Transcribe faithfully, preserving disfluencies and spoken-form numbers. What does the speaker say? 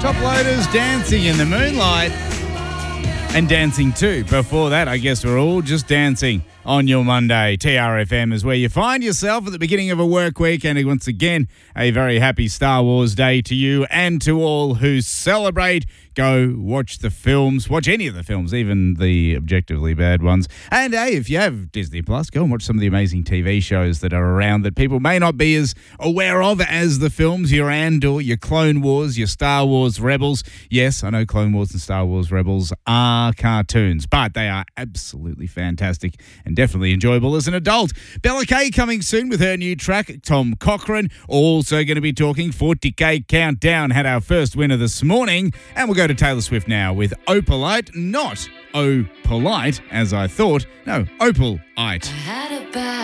Top Loaders dancing in the moonlight. And dancing too. Before that, I guess we're all just dancing on your Monday. T R F M is where you find yourself at the beginning of a work week. And once again, a very happy Star Wars Day to you and to all who celebrate. Go watch the films. Watch any of the films, even the objectively bad ones. And hey, if you have Disney Plus, go and watch some of the amazing T V shows that are around that people may not be as aware of as the films. Your Andor, your Clone Wars, your Star Wars Rebels. Yes, I know Clone Wars and Star Wars Rebels are cartoons, but they are absolutely fantastic and definitely enjoyable as an adult. Bella Kay coming soon with her new track, Tom Cochrane. Also going to be talking forty K Countdown. Had our first winner this morning. And we'll go to Taylor Swift now with Opalite. Not Oh Polite, as I thought. No, Opalite.